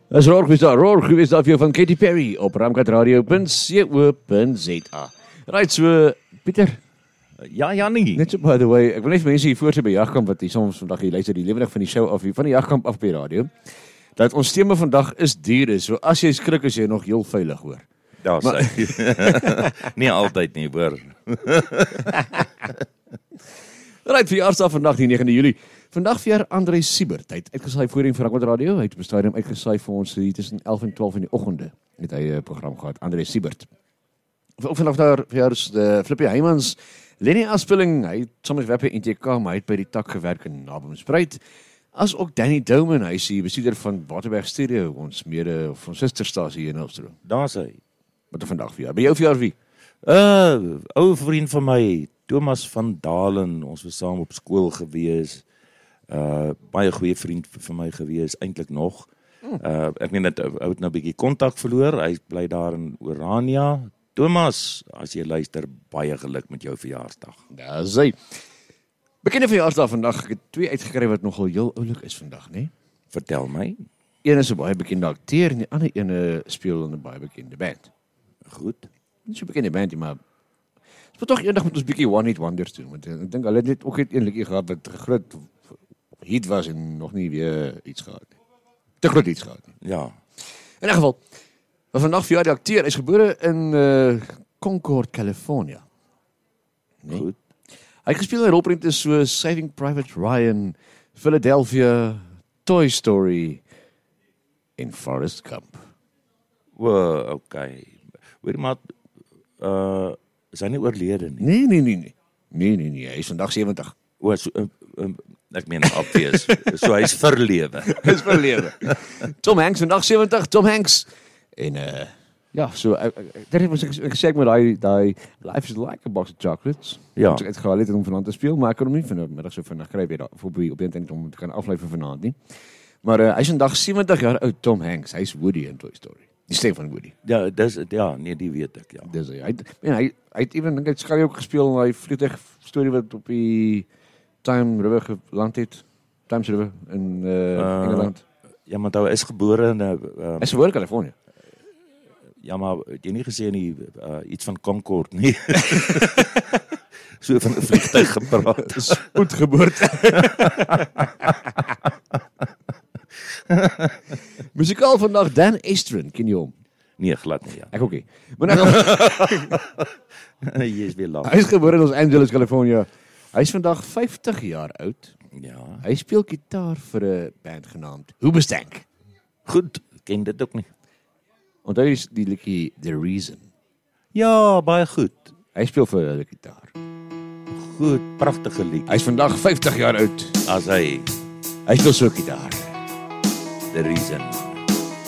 Dis Roorg is daar vir jou van Katy Perry op ramkatradio.co.za. Right, so Pieter. Ja, Jannie. Net so by the way, ek wil net mense hier voor sy by Jagkamp wat hier soms vandag hier luister die lewendig van die show af hier van die Jagkamp af by radio. Dat ons tema vandag is diere. So as jy skrik is jy nog heel veilig hoor. Daar sê. Nie altyd nie, hoor. Right, verjaarsdag vandag die 9de Julie. Vandag vir André Siebert. Hy het uitgesaai voorheen vir Ramkat Radio. Hy het op 'n stadium uitgesaai vir ons hier tussen 11 en 12 in die oggende. Het hy 'n program gehad, André Siebert. Ook vanaf daar vir Flippie Heymans, Lenny Aspelling, hy het soms werk by NTK, maar hy het by die tak gewerk in Naboomspruit. As ook Danny Douman, hy is die bestuurder van Waterberg Stereo, ons mede of ons susterstasie hier in Helfstrom. Daar sê. Wat vandag vir jou? By jou verjaar wie? Ou vriend van my, Thomas van Dalen, ons was saam op skool gewees. Baie goeie vriend vir my gewees, eintlik nog. Ek meen dat ou het nou 'n bietjie kontak verloor. Hy bly daar in Orania. Thomas, as jy luister, baie geluk met jou verjaarsdag. Ja, sy. Bekende verjaarsdag vandag. Ek het 2 uitgekry wat nogal heel oulik is vandag, né? Vertel my. Een is 'n baie bekende akteur en die ander een speel in 'n baie bekende band. Goed. Nie so bekende band nie, maar ons moet tog eendag met ons bietjie One Hit Wonders doen, want ek dink hulle het net ook net een liedjie gehad wat groot hit was en nog nie weer iets gehad nie. Te groot iets gehad nie. Ja. In 'n geval, maar vandag vir die akteur is gebore in Concord, California. Nee. Goed. Hy het gespeel in rolprente so Saving Private Ryan, Philadelphia, Toy Story en Forrest Gump. Wow, okay. Weet maar, is hy nie oorlede nie? Nee, hy is vandag 70. O, so, ek meen obvious. So hy's verlewe. Is verlewe. Tom Hanks vandag 70, Tom Hanks. En ja, so dit was ek sê met daai Life is like a box of chocolates. Ja. Ek het gehaal het om vanaand te speel, maar ek kon hom nie vanmiddag so vinnig kry weer daar op internet om te kan aflei vir vanaand nie. Maar hy's vandag 70 jaar oud, Tom Hanks. Hy's Woody in Toy Story. Die stem van Woody. Ja, nee, die weet ek, ja. Dis hy het even dink ek skerry ook gespeel in daai vliegtuig storie wat op die Time River geland het. Thames River in Engeland. Ja, maar hy is gebore in Hy is gebore in Californië. Ja, maar het jy nie gesê nie iets van Concord nie. So van 'n vliegtuig gepraat. Spoedgeboorte. Musikaal vandag Dan Estrin, ken jy hom? Nee, glad nie, ja. Ek ook nie. Maar nou, Jy is weer laat. hy is gebore in Los Angeles, California. Hy is vandag 50 jaar oud. Ja. Hy speel gitaar vir 'n band genaamd Hoobastank. Goed, ken dit ook nie. Onthou jy die liedjie The Reason? Ja, baie goed. Hy speel vir hulle gitaar. Goed, pragtige lied. Hy is vandag 50 jaar oud. As hy Hy speel so gitaar. The Reason.